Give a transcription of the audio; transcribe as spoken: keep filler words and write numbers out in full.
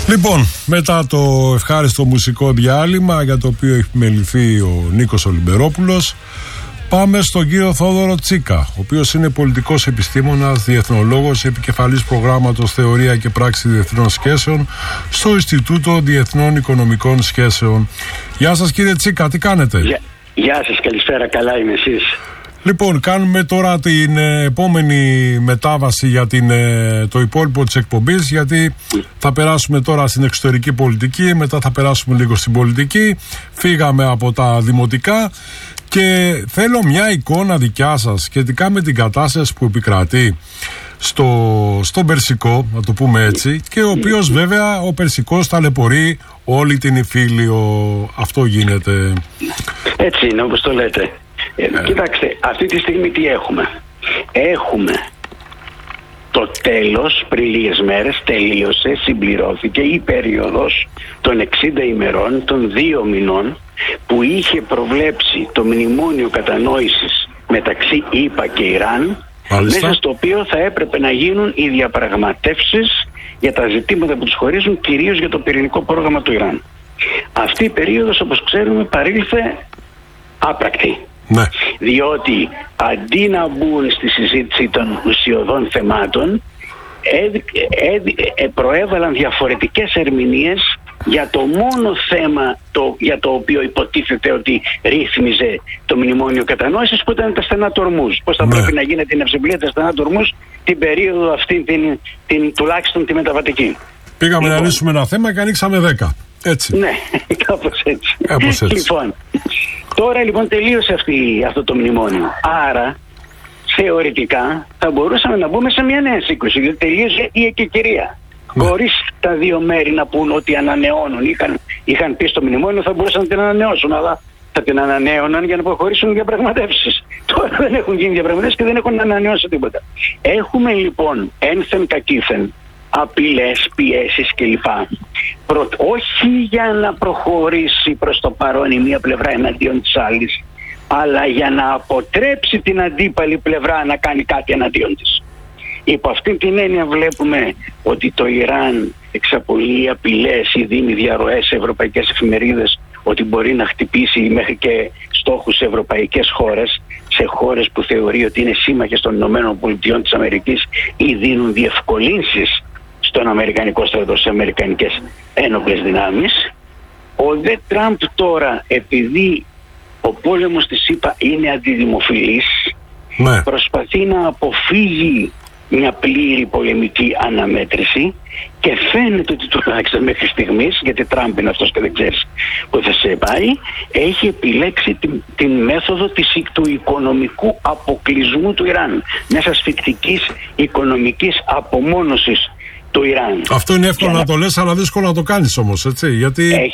Λοιπόν, μετά το ευχάριστο μουσικό διάλειμμα για το οποίο έχει μεληθεί ο Νίκος Ολυμπερόπουλος, πάμε στον κύριο Θόδωρο Τσίκα, ο οποίος είναι πολιτικός επιστήμονας, διεθνολόγος, επικεφαλής προγράμματος Θεωρία και Πράξη Διεθνών Σχέσεων στο Ινστιτούτο Διεθνών Οικονομικών Σχέσεων. Γεια σας κύριε Τσίκα, τι κάνετε? Γεια, γεια σας, καλησπέρα, καλά είμαι, εσείς? Λοιπόν, κάνουμε τώρα την ε, επόμενη μετάβαση για την, ε, το υπόλοιπο της εκπομπής, γιατί θα περάσουμε τώρα στην εξωτερική πολιτική, μετά θα περάσουμε λίγο στην πολιτική. Φύγαμε από τα δημοτικά και θέλω μια εικόνα δικιά σας σχετικά με την κατάσταση που επικρατεί στο, στον Περσικό, να το πούμε έτσι, και ο οποίος βέβαια ο Περσικός ταλαιπωρεί όλη την Ιφίλιο. Αυτό γίνεται. Έτσι είναι, όπως το λέτε. Ε, ε. Κοιτάξτε, αυτή τη στιγμή τι έχουμε? Έχουμε το τέλος, πριν λίγες μέρες τελείωσε, συμπληρώθηκε η περίοδος των εξήντα ημερών, των δύο μηνών που είχε προβλέψει το μνημόνιο κατανόησης μεταξύ ΗΠΑ και Ιράν. Μάλιστα. Μέσα στο οποίο θα έπρεπε να γίνουν οι διαπραγματεύσεις για τα ζητήματα που τους χωρίζουν, κυρίως για το πυρηνικό πρόγραμμα του Ιράν. Αυτή η περίοδος, όπως ξέρουμε, παρήλθε άπρακτη. Ναι. Διότι αντί να μπουν στη συζήτηση των ουσιωδών θεμάτων, ε, ε, ε, προέβαλαν διαφορετικές ερμηνείες για το μόνο θέμα το, για το οποίο υποτίθεται ότι ρύθμιζε το μνημόνιο κατανόησης, που ήταν τα στενά του Ορμούζ. Πώς θα ναι. πρέπει να γίνεται η ναυσιπλοεία τα στενά του Ορμούζ την περίοδο αυτή, την, την, τουλάχιστον τη μεταβατική. Πήγαμε λοιπόν, να λύσουμε ένα θέμα και ανοίξαμε δέκα. Έτσι. Ναι, κάπως έτσι. Κάπως έτσι. Λοιπόν, τώρα λοιπόν τελείωσε αυτή, αυτό το μνημόνιο. Άρα, θεωρητικά, θα μπορούσαμε να μπούμε σε μια νέα σύγκρουση, γιατί τελείωσε η εκκικηρία. Ναι. Χωρίς τα δύο μέρη να πούν ότι ανανεώνουν, είχαν, είχαν πει στο μνημόνιο, θα μπορούσαν να την ανανεώσουν, αλλά θα την ανανέωναν για να προχωρήσουν διαπραγματεύσεις. Τώρα δεν έχουν γίνει διαπραγματεύσεις και δεν έχουν ανανεώσει τίποτα. Έχουμε λοιπόν ένθεν κακήθεν απειλές, πιέσεις κλπ. Προ... Όχι για να προχωρήσει προς το παρόν η μία πλευρά εναντίον της άλλης, αλλά για να αποτρέψει την αντίπαλη πλευρά να κάνει κάτι εναντίον της. Υπό αυτήν την έννοια βλέπουμε ότι το Ιράν εξαπολύει απειλές ή δίνει διαρροές σε ευρωπαϊκές εφημερίδες ότι μπορεί να χτυπήσει μέχρι και στόχους σε ευρωπαϊκές χώρες, σε χώρες που θεωρεί ότι είναι σύμμαχες των Ηνωμένων Πολιτειών της Αμερικής ή δίνουν διευκολύνσεις στον Αμερικανικό στρατό, στις Αμερικανικές ένοπλες δυνάμεις. Ο δε Τραμπ τώρα, επειδή ο πόλεμος της ΗΠΑ είναι αντιδημοφιλής, ναι. προσπαθεί να αποφύγει μια πλήρη πολεμική αναμέτρηση και φαίνεται ότι τουλάχιστον μέχρι στιγμής, γιατί Τραμπ είναι αυτός και δεν ξέρεις που θα σε πάει, έχει επιλέξει την, την μέθοδο της, του οικονομικού αποκλεισμού του Ιράν, μιας ασφυκτικής οικονομικής απομόνωσης του Ιράν. Αυτό είναι εύκολο να... να το λες, αλλά δύσκολο να το κάνεις όμως, έτσι, γιατί...